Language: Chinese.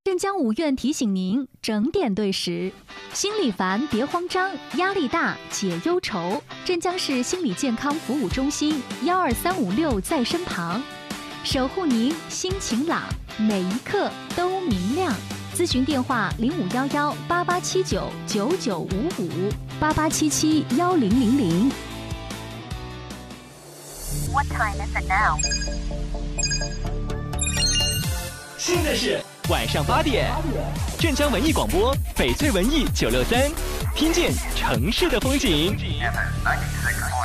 镇江五院提醒您整点对时。心里烦别慌张，压力大解忧愁。镇江市心理健康服务中心12356在身旁，守护您心情朗，每一刻都明亮。咨询电话05118879995588771000。 What time is it now? 现在是晚上8点，镇江文艺广播，翡翠文艺963，听见城市的风景。